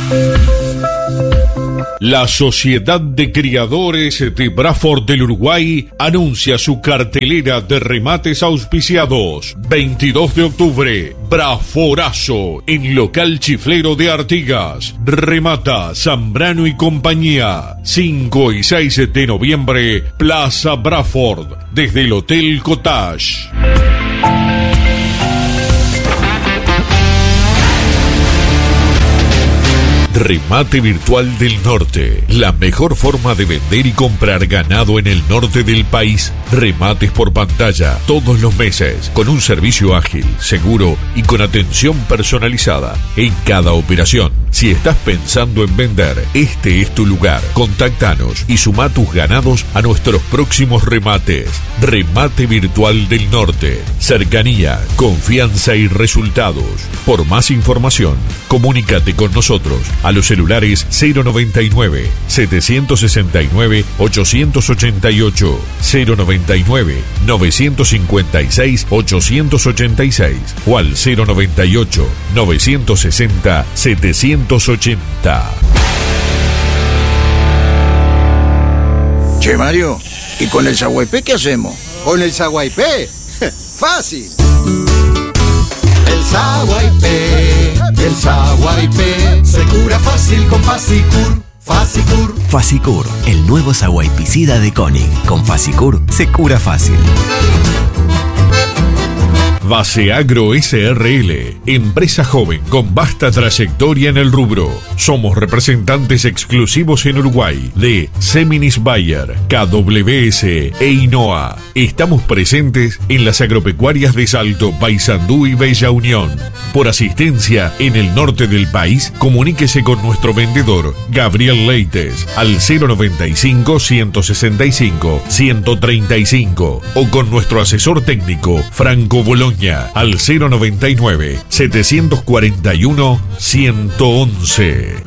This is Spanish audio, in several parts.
La Sociedad de Criadores de Braford del Uruguay anuncia su cartelera de remates auspiciados. 22 de octubre, Braforazo, en local Chiflero de Artigas. Remata Zambrano y compañía. 5 y 6 de noviembre, Plaza Braford, desde el Hotel Cottage. Remate Virtual del Norte, la mejor forma de vender y comprar ganado en el norte del país. Remates por pantalla todos los meses, con un servicio ágil, seguro y con atención personalizada en cada operación. Si estás pensando en vender, este es tu lugar. Contáctanos y suma tus ganados a nuestros próximos remates. Remate Virtual del Norte, cercanía, confianza y resultados. Por más información, comunícate con nosotros a los celulares 099 769 888, 099 956 886 o al 098 960 780. Che, Mario, ¿y con el Saguaypé qué hacemos? ¿Con el Saguaypé? ¡Fácil! El Saguaypé se cura fácil con Fasicur. Fasicur, el nuevo saguaypicida de Koenig. Con Fasicur se cura fácil. Baseagro S.R.L., empresa joven con vasta trayectoria en el rubro. Somos representantes exclusivos en Uruguay de Seminis Bayer, KWS e Inoa. Estamos presentes en las agropecuarias de Salto, Paysandú y Bella Unión. Por asistencia en el norte del país, comuníquese con nuestro vendedor Gabriel Leites al 095 165 135 o con nuestro asesor técnico Franco Boloña al 099 741 111.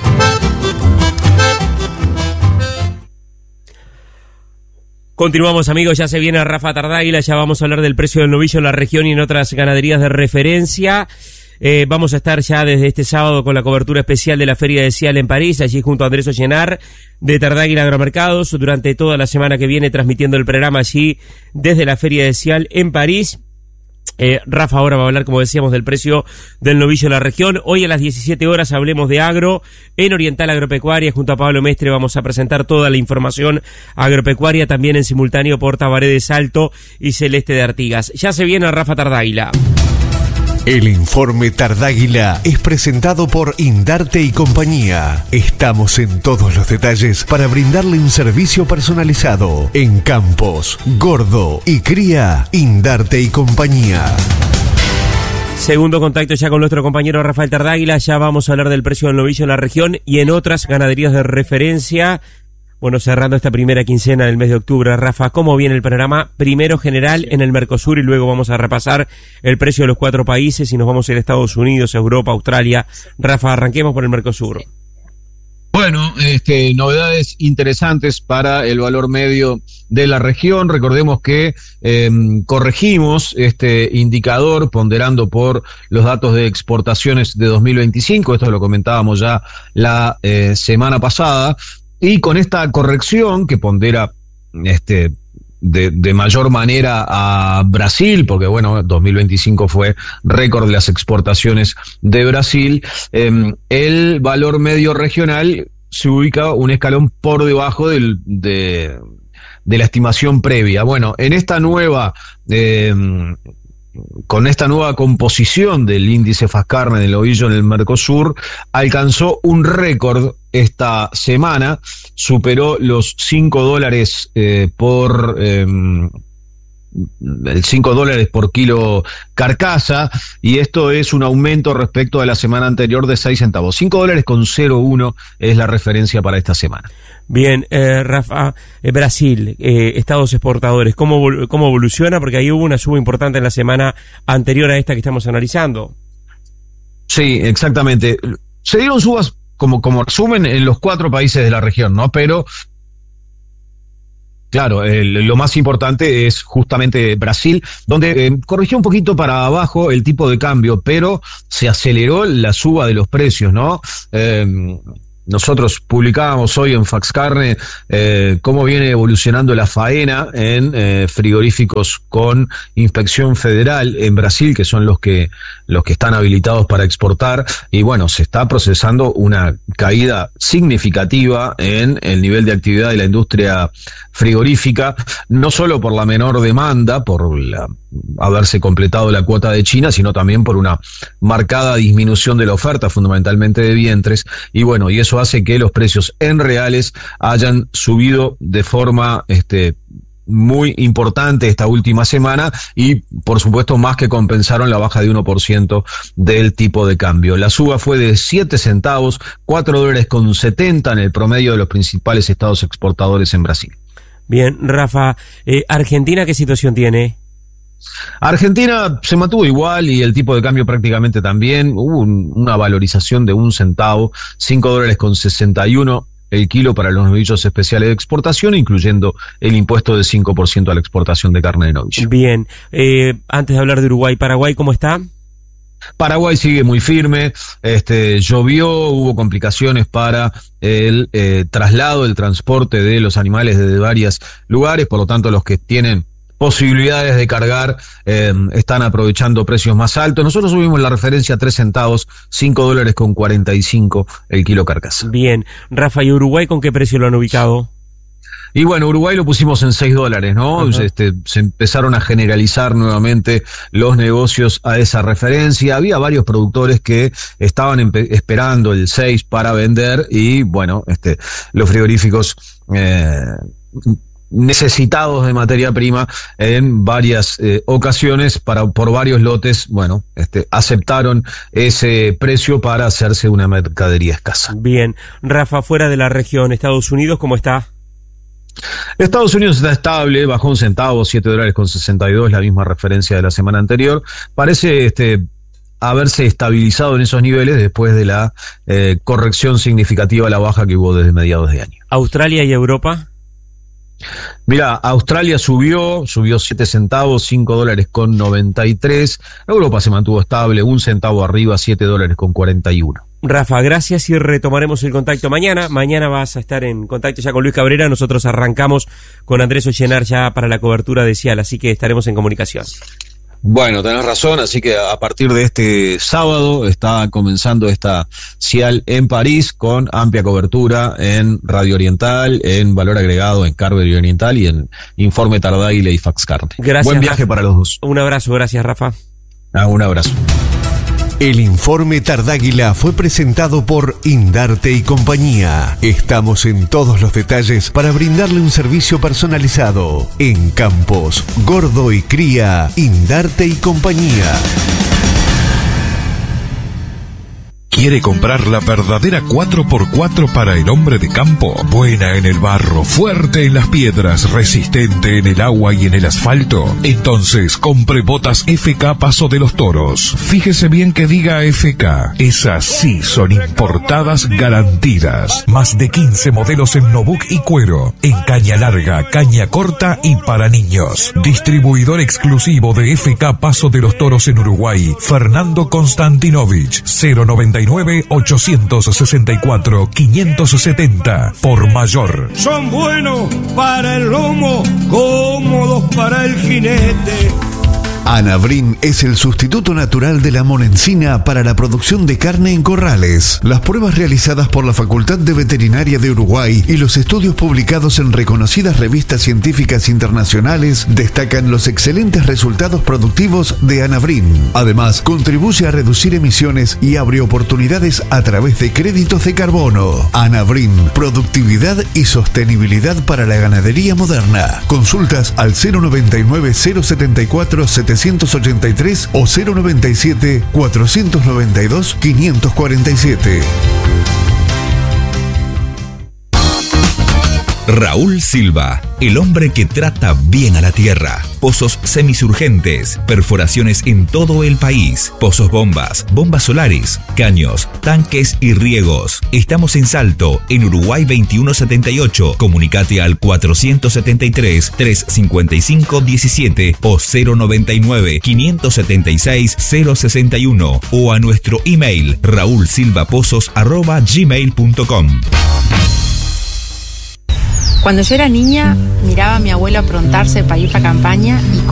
Continuamos, amigos, ya se viene Rafa Tardáguila, ya vamos a hablar del precio del novillo en la región y en otras ganaderías de referencia. Vamos a estar ya desde este sábado con la cobertura especial de la Feria de Cial en París, allí junto a Andrés Ollenar de Tardáguila Agromercados, durante toda la semana que viene transmitiendo el programa allí desde la Feria de Cial en París. Rafa ahora va a hablar, como decíamos, del precio del novillo en la región. Hoy a las 17 horas hablemos de agro en Oriental Agropecuaria. Junto a Pablo Mestre vamos a presentar toda la información agropecuaria, también en simultáneo por Tabaré de Salto y Celeste de Artigas. Ya se viene Rafa Tardáguila. El informe Tardáguila es presentado por Indarte y compañía. Estamos en todos los detalles para brindarle un servicio personalizado. En campos, gordo y cría, Indarte y compañía. Segundo contacto ya con nuestro compañero Rafael Tardáguila. Ya vamos a hablar del precio del novillo en la región y en otras ganaderías de referencia. Bueno, cerrando esta primera quincena del mes de octubre, Rafa, ¿cómo viene el panorama? Primero general en el Mercosur y luego vamos a repasar el precio de los 4 países y nos vamos a ir a Estados Unidos, Europa, Australia. Rafa, arranquemos por el Mercosur. Bueno, novedades interesantes para el valor medio de la región. Recordemos que corregimos este indicador ponderando por los datos de exportaciones de 2025. Esto lo comentábamos ya la semana pasada. Y con esta corrección que pondera de mayor manera a Brasil, porque bueno, 2025 fue récord de las exportaciones de Brasil, el valor medio regional se ubica un escalón por debajo de la estimación previa. Bueno, en esta nueva con esta nueva composición del índice FASCARNE del novillo en el Mercosur, alcanzó un récord esta semana, superó los $5 el $5 por kilo carcasa, y esto es un aumento respecto a la semana anterior de 6 centavos. $5.01 es la referencia para esta semana. Bien, Rafa, Brasil, estados exportadores, ¿cómo evoluciona? Porque ahí hubo una suba importante en la semana anterior a esta que estamos analizando. Sí, exactamente. Se dieron subas como resumen en los 4 países de la región, ¿no? Pero Claro, lo más importante es justamente Brasil, donde corrigió un poquito para abajo el tipo de cambio, pero se aceleró la suba de los precios, ¿no? Nosotros publicábamos hoy en Fax Carne cómo viene evolucionando la faena en frigoríficos con inspección federal en Brasil, que son los que están habilitados para exportar, y bueno, se está procesando una caída significativa en el nivel de actividad de la industria frigorífica, no solo por la menor demanda, por haberse completado la cuota de China, sino también por una marcada disminución de la oferta, fundamentalmente de vientres, y bueno, y eso hace que los precios en reales hayan subido de forma muy importante esta última semana y, por supuesto, más que compensaron la baja de 1% del tipo de cambio. La suba fue de 7 centavos, $4.70 en el promedio de los principales estados exportadores en Brasil. Bien, Rafa, ¿Argentina qué situación tiene? Argentina se mantuvo igual y el tipo de cambio prácticamente también. Hubo una valorización de 1 centavo, $5.61 el kilo para los novillos especiales de exportación, incluyendo el impuesto del 5% a la exportación de carne de novillo. Bien, antes de hablar de Uruguay, ¿Paraguay cómo está? Paraguay sigue muy firme, llovió, hubo complicaciones para el traslado, el transporte de los animales desde varios lugares, por lo tanto los que tienen posibilidades de cargar están aprovechando precios más altos. Nosotros subimos la referencia a 3 centavos, $5.45 el kilo carcasa. Bien, Rafa, ¿y Uruguay con qué precio lo han ubicado? Y bueno, Uruguay lo pusimos en $6, ¿no? Se empezaron a generalizar nuevamente los negocios a esa referencia. Había varios productores que estaban esperando el 6 para vender y bueno, los frigoríficos necesitados de materia prima en varias ocasiones por varios lotes, bueno, aceptaron ese precio para hacerse una mercadería escasa. Bien, Rafa, fuera de la región, Estados Unidos, ¿cómo está? Estados Unidos está estable, bajó 1 centavo, $7.62, la misma referencia de la semana anterior. Parece haberse estabilizado en esos niveles después de la corrección significativa a la baja que hubo desde mediados de año. ¿Australia y Europa? Mira, Australia subió 7 centavos, $5.93. Europa se mantuvo estable, 1 centavo arriba, $7.41. Rafa, gracias y retomaremos el contacto mañana. Mañana vas a estar en contacto ya con Luis Cabrera. Nosotros arrancamos con Andrés Ollenar ya para la cobertura de Cial, así que estaremos en comunicación. Bueno, tenés razón, así que a partir de este sábado está comenzando esta Cial en París con amplia cobertura en Radio Oriental, en Valor Agregado, en Carver Oriental y en Informe Tardáguila y Fax Carne. Gracias. Buen viaje, Rafa, para los dos. Un abrazo, gracias, Rafa. Un abrazo. El Informe Tardáguila fue presentado por Indarte y Compañía. Estamos en todos los detalles para brindarle un servicio personalizado. En Campos, Gordo y Cría, Indarte y Compañía. ¿Quiere comprar la verdadera 4x4 para el hombre de campo? Buena en el barro, fuerte en las piedras, resistente en el agua y en el asfalto. Entonces, compre botas FK Paso de los Toros. Fíjese bien que diga FK. Esas sí son importadas garantidas. Más de 15 modelos en Nobuk y cuero. En caña larga, caña corta y para niños. Distribuidor exclusivo de FK Paso de los Toros en Uruguay. Fernando Konstantinovich. 099-864-570 por mayor. Son buenos para el lomo, cómodos para el jinete. Anabrin es el sustituto natural de la monencina para la producción de carne en corrales. Las pruebas realizadas por la Facultad de Veterinaria de Uruguay y los estudios publicados en reconocidas revistas científicas internacionales destacan los excelentes resultados productivos de Anabrin. Además, contribuye a reducir emisiones y abre oportunidades a través de créditos de carbono. Anabrin, productividad y sostenibilidad para la ganadería moderna. Consultas al 099-074-783 o 097-492-547. Raúl Silva, el hombre que trata bien a la tierra. pozos semisurgentes, perforaciones en todo el país, pozos bombas, bombas solares, caños, tanques y riegos. Estamos en Salto, en Uruguay 2178. Comunicate al 473-355-17 o 099-576-061 o a nuestro email raulsilvapozos@gmail.com. Cuando yo era niña, miraba a mi abuelo aprontarse para ir para campaña y